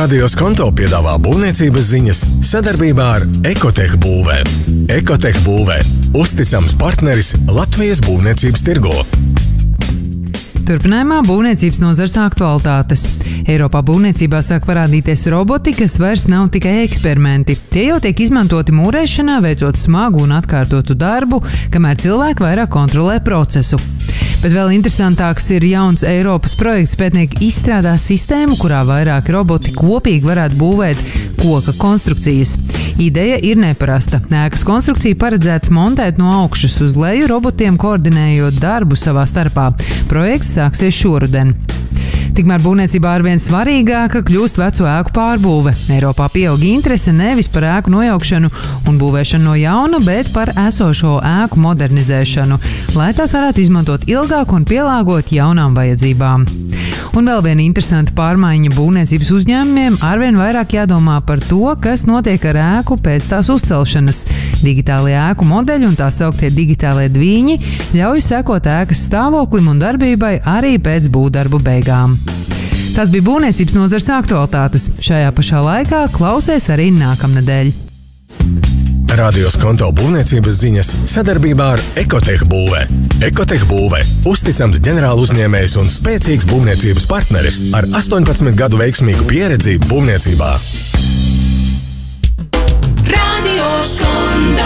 Radio Skonto piedāvā būvniecības ziņas sadarbībā ar Ekotech būvē. Ekotech būvē – uzticams partneris Latvijas būvniecības tirgū. Turpinājumā būvniecības nozars aktualitātes. Eiropā būvniecībā sāk parādīties roboti, kas vairs nav tikai eksperimenti. Tie jau tiek izmantoti mūrēšanā, veicot smagu un atkārtotu darbu, kamēr cilvēki vairāk kontrolē procesu. Bet vēl interesantāks ir jauns Eiropas projekts. Pētnieki izstrādā sistēmu, kurā vairāki roboti kopīgi varētu būvēt koka konstrukcijas. Ideja ir neparasta. Ēkas konstrukcija paredzēts montēt no augšas uz leju, robotiem koordinējot darbu savā starpā. Projekts sāksies šoruden. Tikmēr būvniecībā arvien svarīgāka kļūst veco ēku pārbūve. Eiropā pieaug interese nevis par ēku nojaukšanu un būvēšanu no jauna, bet par esošo ēku modernizēšanu, lai tās varētu izmantot ilgāk un pielāgot jaunām vajadzībām. Un vēl viena interesanta pārmaiņa būvniecības uzņēmumiem – arvien vairāk jādomā par to, kas notiek ar ēku pēc tās uzcelšanas. Digitālie ēku modeļi un tā sauktie digitālie dvīņi ļauj sekot ēkas stāvoklim un darbībai arī pēc būvdarbu beigām. Tas bija būvniecības nozars aktualitātes. Šajā pašā laikā klausies arī nākamnedēļ. Radio Skonto būvniecības ziņas sadarbībā ar Ekotech būvē. Ekotech būvē – uzticams ģenerāla uzņēmējs un spēcīgs būvniecības partneris ar 18 gadu veiksmīgu pieredzi būvniecībā. Radio Skonto.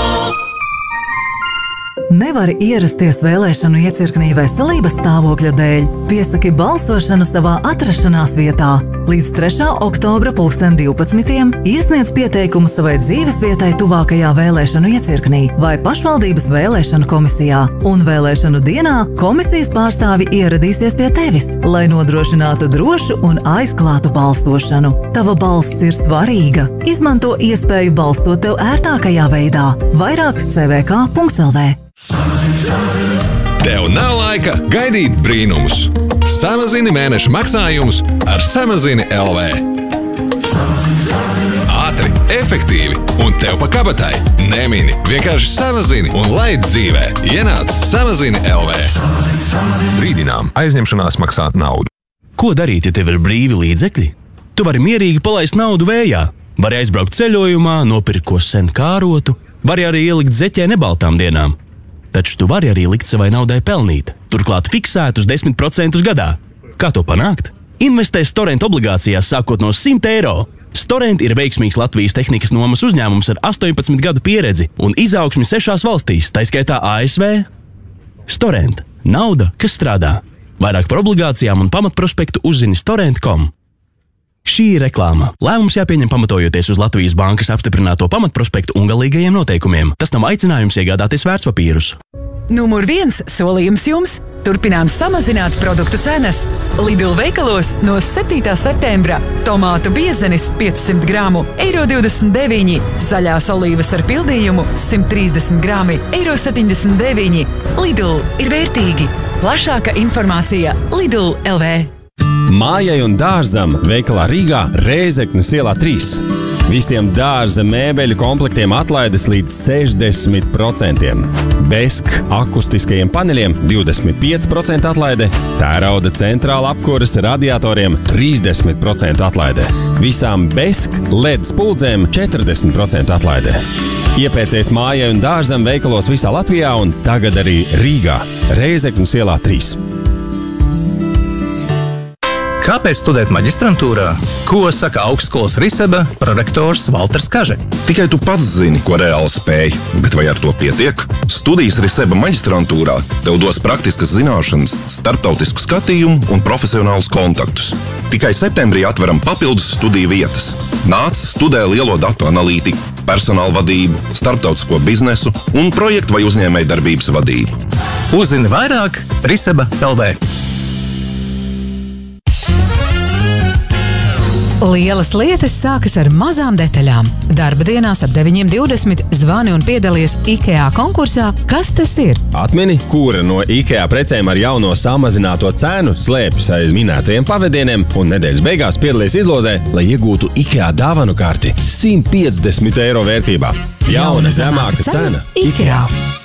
Nevari ierasties vēlēšanu iecirknī veselības stāvokļa dēļ? Piesaki balsošanu savā atrašanās vietā. Līdz 3. oktobra 12. iesniedz pieteikumu savai dzīvesvietai tuvākajā vēlēšanu iecirknī vai pašvaldības vēlēšanu komisijā. Un vēlēšanu dienā komisijas pārstāvi ieradīsies pie tevis, lai nodrošinātu drošu un aizklātu balsošanu. Tava balss ir svarīga. Izmanto iespēju balsot tev ērtākajā veidā. Vairāk CVK.lv. Tev nav laika gaidīt brīnumus. Samazini mēneša maksājumus ar Samazini LV. Ātri, efektīvi un tev pa kabatai. Nemini, vienkārši samazini un laid dzīvē. Ienāc Samazini LV. Brīdinām, aizņemšanās maksāt naudu. Ko darīt, ja tev ir brīvi līdzekļi? Tu vari mierīgi palaist naudu vējā. Vari aizbraukt ceļojumā, nopirkt ko sen kārotu. Vari arī ielikt zeķē nebaltām dienām. Taču tu vari arī likt savai naudai pelnīt, turklāt fiksētus 10% gadā. Kā to panākt? Investē Storent obligācijās sākot no 100 eiro. Storent ir veiksmīgs Latvijas tehnikas nomas uzņēmums ar 18 gadu pieredzi un izaugsmi 6 valstīs, taiskaitā ASV. Storent – nauda, kas strādā. Vairāk par obligācijām un pamatprospektu uzzini storent.com. Šī ir reklāma. Lēmums jāpieņem pamatojoties uz Latvijas bankas apstiprināto pamatprospektu un galīgajiem noteikumiem. Tas nav aicinājums iegādāties vērtspapīrus. Numur 1 solījums jums – turpinām samazināt produktu cenas. Lidl veikalos no 7. septembra tomātu biezenis 500 gramu – €29, zaļās olīvas ar pildījumu 130 grami – €79. Lidl ir vērtīgi. Plašāka informācija Lidl LV. Mājai un dārzam veikalā Rīgā Rēzeknes ielā 3. Visiem dārza mēbeļu komplektiem atlaides līdz 60%. Besk akustiskajiem paneļiem 25% atlaide, tērauda centrāla apkuras radiatoriem 30% atlaide. Visām Besk LED spuldzēm 40% atlaide. Iepērcies mājai un dārzam veikalos visā Latvijā un tagad arī Rīgā Rēzeknes ielā 3. Kāpēc studēt maģistrantūrā? Ko saka augstskolas Riseba prorektors Valters Kaže? Tikai tu pats zini, ko reāli spēj, bet vai ar to pietiek? Studijas Riseba maģistrantūrā tev dos praktiskas zināšanas, starptautisku skatījumu un profesionālus kontaktus. Tikai septembrī atveram papildus studiju vietas. Nāc, studē lielo datu analītiku, personāla vadību, starptautisko biznesu un projektu vai uzņēmēju darbības vadību. Uzzini vairāk Riseba.lv. Lielas lietas sākas ar mazām detaļām. Darba dienās ap 9:20 zvani un piedalies IKEA konkursā. Kas tas ir? Atmini, kura no IKEA precēm ar jauno samazināto cenu slēpjas aiz minētajiem pavadieniem un nedēļas beigās piedalies izlozē, lai iegūtu IKEA dāvanu karti 150 eiro vērtībā. Jauna zemāka cena IKEA.